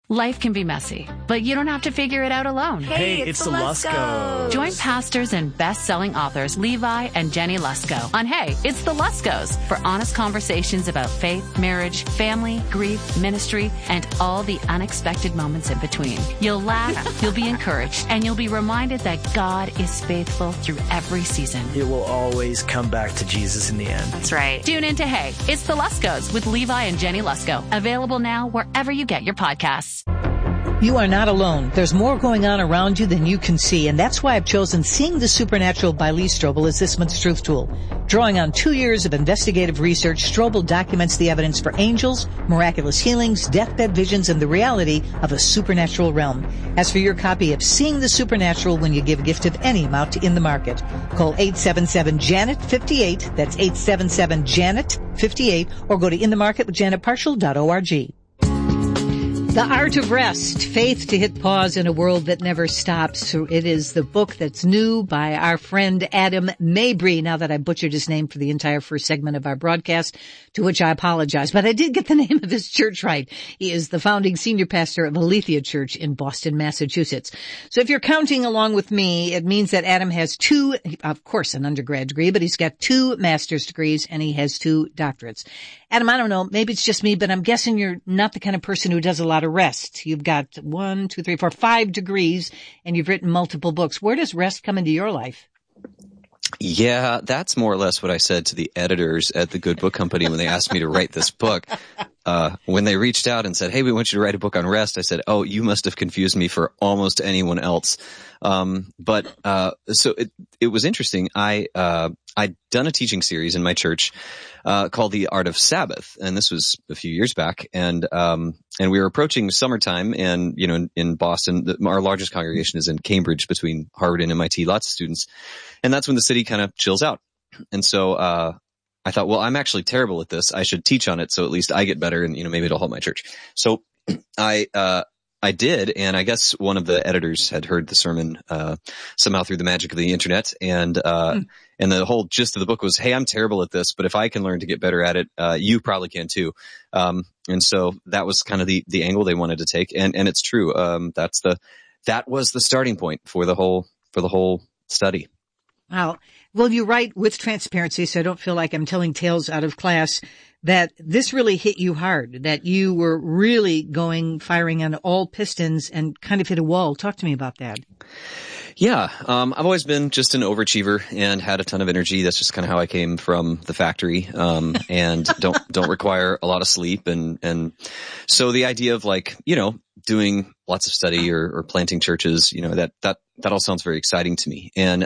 Life can be messy, but you don't have to figure it out alone. Hey, it's the Luskos. Join pastors and best-selling authors Levi and Jenny Lusko on Hey, It's the Luskos for honest conversations about faith, marriage, family, grief, ministry, and all the unexpected moments in between. You'll laugh, you'll be encouraged, and you'll be reminded that God is faithful through every season. It will always come back to Jesus in the end. That's right. Tune in to Hey, It's the Luskos with Levi and Jenny Lusko. Available now wherever you get your podcasts. You are not alone. There's more going on around you than you can see, and that's why I've chosen Seeing the Supernatural by Lee Strobel as this month's Truth Tool. Drawing on 2 years of investigative research, Strobel documents the evidence for angels, miraculous healings, deathbed visions, and the reality of a supernatural realm. As for your copy of Seeing the Supernatural when you give a gift of any amount to In the Market, call 877-JANET-58, that's 877-JANET-58, or go to inthemarketwithjanetparshall.org. The Art of Rest, Faith to Hit Pause in a World That Never Stops. So it is the book that's new by our friend Adam Mabry. Now that I butchered his name for the entire first segment of our broadcast, to which I apologize, but I did get the name of his church right. He is the founding senior pastor of Aletheia Church in Boston, Massachusetts. So if you're counting along with me, it means that Adam has two, of course, an undergrad degree, but he's got 2 master's degrees and he has 2 doctorates. Adam, I don't know, maybe it's just me, but I'm guessing you're not the kind of person who does a lot of rest. You've got 1, 2, 3, 4, 5 degrees, and you've written multiple books. Where does rest come into your life? Yeah, that's more or less what I said to the editors at the Good Book Company when they asked me to write this book. When they reached out and said, hey, we want you to write a book on rest, I said, oh, you must have confused me for almost anyone else. So it was interesting. I'd done a teaching series in my church, called The Art of Sabbath. And this was a few years back. And we were approaching summertime and, you know, in Boston, our largest congregation is in Cambridge between Harvard and MIT, lots of students. And that's when the city kind of chills out. And so, I thought, well, I'm actually terrible at this. I should teach on it. So at least I get better and, you know, maybe it'll help my church. So I did. And I guess one of the editors had heard the sermon, somehow through the magic of the internet. And the whole gist of the book was, hey, I'm terrible at this, but if I can learn to get better at it, you probably can too. And so that was kind of the angle they wanted to take. And it's true. That was the starting point for the whole study. Wow. Well, you write with transparency, so I don't feel like I'm telling tales out of class, that this really hit you hard, that you were really firing on all pistons and kind of hit a wall. Talk to me about that. Yeah. I've always been just an overachiever and had a ton of energy. That's just kind of how I came from the factory. And don't require a lot of sleep. And so the idea of, like, you know, doing lots of study or planting churches, you know, that all sounds very exciting to me. And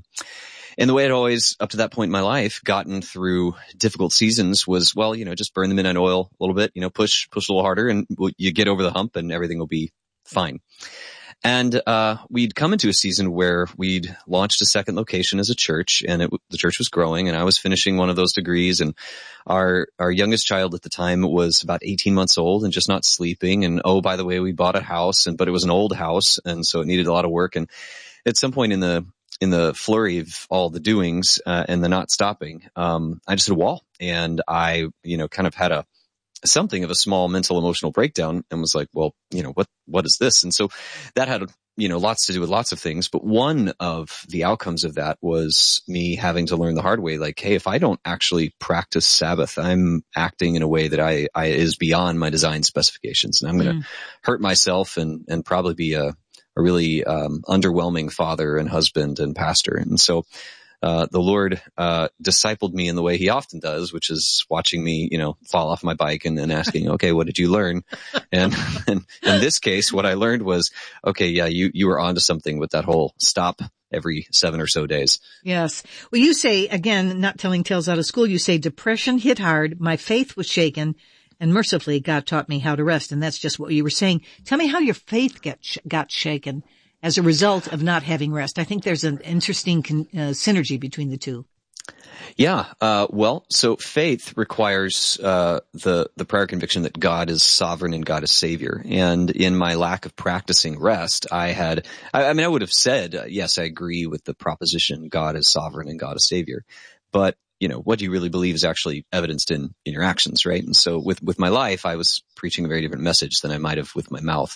the way I'd always, up to that point in my life, gotten through difficult seasons was, well, you know, just burn the midnight oil a little bit, you know, push a little harder, and you get over the hump and everything will be fine. And we'd come into a season where we'd launched a second location as a church, and the church was growing, and I was finishing one of those degrees, and our youngest child at the time was about 18 months old and just not sleeping. And oh, by the way, we bought a house, but it was an old house, and so it needed a lot of work. And at some point in the flurry of all the doings and the not stopping, I just hit a wall, and I, you know, kind of had something of a small mental emotional breakdown and was like, well, you know, what is this? And so that had, you know, lots to do with lots of things. But one of the outcomes of that was me having to learn the hard way, like, hey, if I don't actually practice Sabbath, I'm acting in a way that I is beyond my design specifications, and I'm going to hurt myself and probably be a really underwhelming father and husband and pastor. And so the Lord discipled me in the way he often does, which is watching me, you know, fall off my bike and then asking, okay, what did you learn? And in this case, what I learned was, okay, yeah, you were onto something with that whole stop every 7 or so days. Yes. Well, you say, again, not telling tales out of school, you say depression hit hard, my faith was shaken, and mercifully God taught me how to rest. And that's just what you were saying. Tell me how your faith got shaken as a result of not having rest. I think there's an interesting synergy between the two. Yeah. Well, so faith requires the prior conviction that God is sovereign and God is Savior. And in my lack of practicing rest, I would have said, yes, I agree with the proposition God is sovereign and God is Savior. But, you know, what do you really believe is actually evidenced in your actions, right? And so with my life, I was preaching a very different message than I might have with my mouth.